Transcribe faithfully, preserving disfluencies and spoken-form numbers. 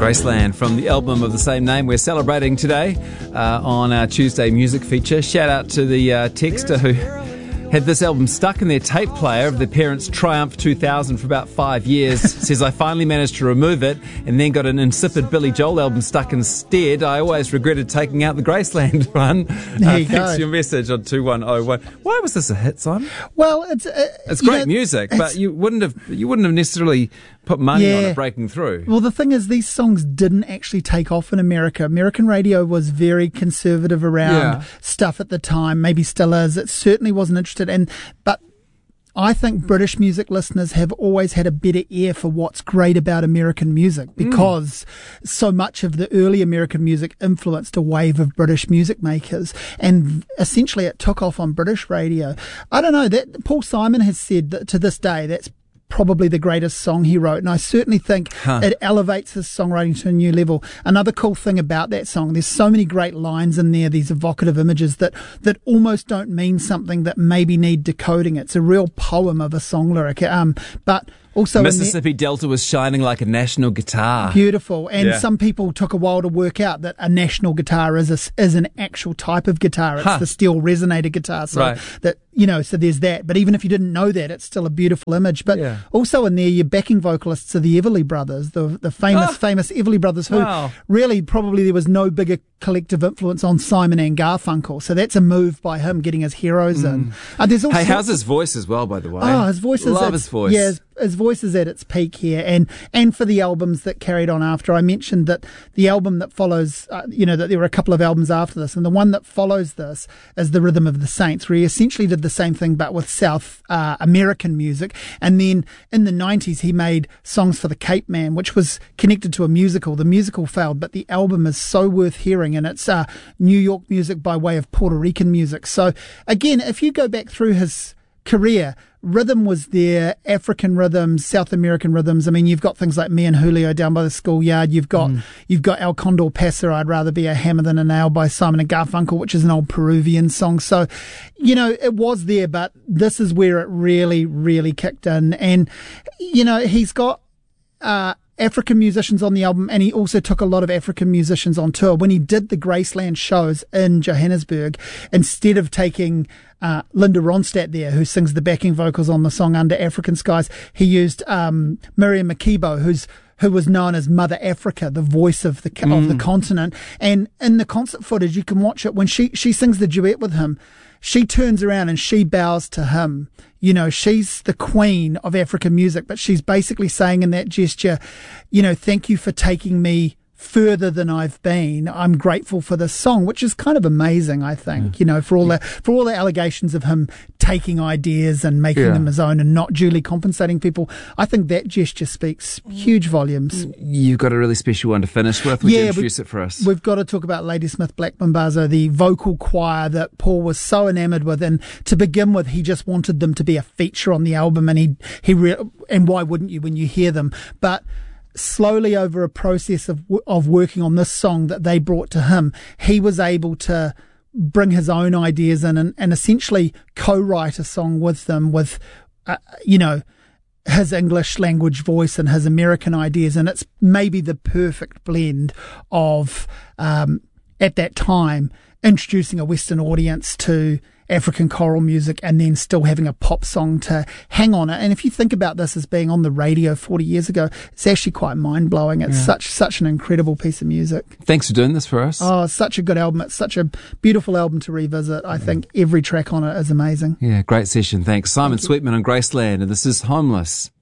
Graceland from the album of the same name we're celebrating today uh, on our Tuesday music feature. Shout out to the uh, texter who had this album stuck in their tape player of their parents' Triumph two thousand for about five years. Says, I finally managed to remove it and then got an insipid Billy Joel album stuck instead. I always regretted taking out the Graceland one. There uh, you thanks go. for your message on two one oh one. Why was this a hit, Simon? Well, it's uh, It's you great know, music, it's- but you wouldn't have you wouldn't have necessarily put money on Yeah. it breaking through. Well, the thing is, these songs didn't actually take off in America. American radio was very conservative around Yeah. stuff at the time, maybe still is. It certainly wasn't interested. And but I think British music listeners have always had a better ear for what's great about American music because mm. so much of the early American music influenced a wave of British music makers, and essentially it took off on British radio. I don't know, that Paul Simon has said that to this day that's probably the greatest song he wrote, and I certainly think Huh. it elevates his songwriting to a new level. Another cool thing about that song, there's so many great lines in there, these evocative images that that almost don't mean something, that maybe need decoding. It's a real poem of a song lyric. Um, but also in there- Mississippi Delta was shining like a national guitar. Beautiful. And Yeah. some people took a while to work out that a national guitar is a, is an actual type of guitar. It's Huh. the steel resonator guitar. So Right. that, you know, so there's that. But even if you didn't know that, it's still a beautiful image. But Yeah. also in there, your backing vocalists are the Everly Brothers, the the famous, Ah. famous Everly Brothers, who Wow. really probably there was no bigger collective influence on Simon and Garfunkel. So that's a move by him getting his heroes in. Uh, there's also Hey, how's his voice as well, by the way? Oh, his voice is Love at- his voice. Yeah, his, his voice is at its peak here, and and for the albums that carried on after. I mentioned that the album that follows, uh, you know, that there were a couple of albums after this, and the one that follows this is The Rhythm of the Saints, where he essentially did the same thing but with South uh, American music. And then in the nineties, he made Songs for the Cape Man, which was connected to a musical. The musical failed, but the album is so worth hearing, and it's uh, New York music by way of Puerto Rican music. So again, if you go back through his career, rhythm was there, African rhythms, South American rhythms. I mean, you've got things like Me and Julio, Down by the Schoolyard. You've got mm. you've got El Condor Pasa, I'd Rather Be a Hammer Than a Nail by Simon and Garfunkel, which is an old Peruvian song. So, you know, it was there, but this is where it really, really kicked in. And, you know, he's got uh, African musicians on the album, and he also took a lot of African musicians on tour. When he did the Graceland shows in Johannesburg, instead of taking uh, Linda Ronstadt there, who sings the backing vocals on the song Under African Skies, he used um, Miriam Makeba, who's who was known as Mother Africa, the voice of the mm. of the continent. And in the concert footage, you can watch it when she she sings the duet with him. She turns around and she bows to him. You know, she's the queen of African music, but she's basically saying in that gesture, you know, thank you for taking me further than I've been. I'm grateful for this song, which is kind of amazing, I think, yeah. you know, for all the, for all the allegations of him taking ideas and making yeah. them his own and not duly compensating people. I think that gesture speaks huge volumes. You've got a really special one to finish with. Would yeah, you introduce it for us? We've got to talk about Ladysmith Black Mambazo, the vocal choir that Paul was so enamored with. And to begin with, he just wanted them to be a feature on the album. And he, he, re- and why wouldn't you when you hear them? But slowly over a process of of working on this song that they brought to him, he was able to bring his own ideas in and, and essentially co-write a song with them with, uh, you know, his English language voice and his American ideas. And it's maybe the perfect blend of, um, at that time, introducing a Western audience to African choral music and then still having a pop song to hang on it. And if you think about this as being on the radio forty years ago, it's actually quite mind-blowing. It's yeah. such such an incredible piece of music. Thanks for doing this for us. Oh, it's such a good album. It's such a beautiful album to revisit. I yeah. think every track on it is amazing. Yeah, great session. Thanks. Simon Thank Sweetman on Graceland, and this is Homeless.